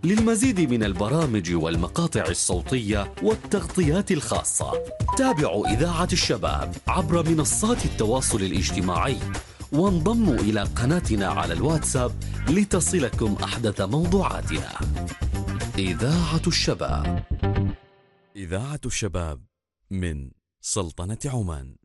للمزيد من البرامج والمقاطع الصوتية والتغطيات الخاصة تابعوا إذاعة الشباب عبر منصات التواصل الاجتماعي، وانضموا إلى قناتنا على الواتساب لتصلكم أحدث موضوعاتنا. إذاعة الشباب. إذاعة الشباب من سلطنة عمان.